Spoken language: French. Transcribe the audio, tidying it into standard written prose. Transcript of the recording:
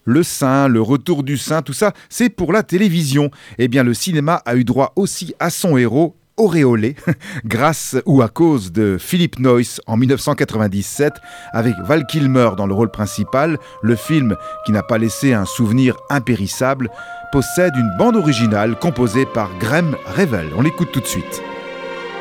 Le Saint, le retour du Saint, tout ça, c'est pour la télévision. Eh bien, le cinéma a eu droit aussi à son héros, auréolé, grâce ou à cause de Philip Noyce en 1997, avec Val Kilmer dans le rôle principal. Le film, qui n'a pas laissé un souvenir impérissable, possède une bande originale composée par Graeme Revell. On l'écoute tout de suite.